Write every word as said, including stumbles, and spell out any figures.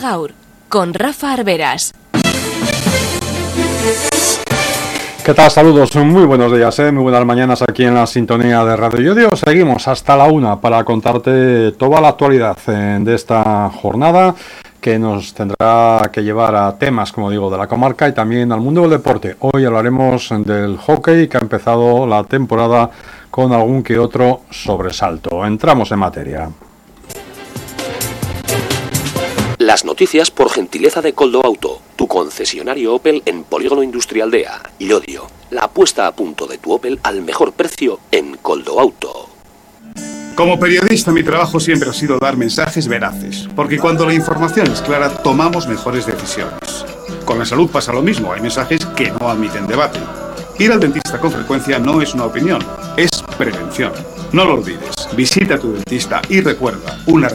Gaur, con Rafa Arberas. ¿Qué tal? Saludos, muy buenos días, ¿eh? Muy buenas mañanas aquí en la sintonía de Radio Llodio. Seguimos hasta la una para contarte toda la actualidad eh, de esta jornada, que nos tendrá que llevar a temas, como digo, de la comarca y también al mundo del deporte. Hoy hablaremos del hockey, que ha empezado la temporada con algún que otro sobresalto. Entramos en materia. Las noticias por gentileza de Koldo Auto, tu concesionario Opel en Polígono Industrial Dea, Llodio. La puesta a punto de tu Opel al mejor precio en Koldo Auto. Como periodista, mi trabajo siempre ha sido dar mensajes veraces, porque cuando la información es clara, tomamos mejores decisiones. Con la salud pasa lo mismo, hay mensajes que no admiten debate. Ir al dentista con frecuencia no es una opinión, es prevención. No lo olvides, visita a tu dentista y recuerda, una